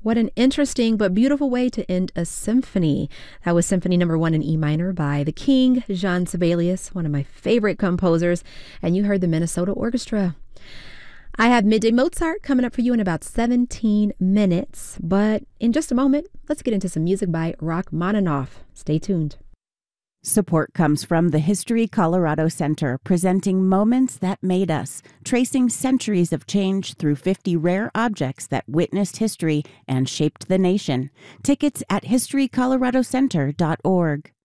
What an interesting but beautiful way to end a symphony. That was Symphony Number 1 in E minor by the King, Jean Sibelius, one of my favorite composers, and you heard the Minnesota Orchestra. I have Midday Mozart coming up for you in about 17 minutes, but in just a moment, let's get into some music by Rachmaninoff. Stay tuned. Support comes from the History Colorado Center, presenting Moments That Made Us, tracing centuries of change through 50 rare objects that witnessed history and shaped the nation. Tickets at historycoloradocenter.org.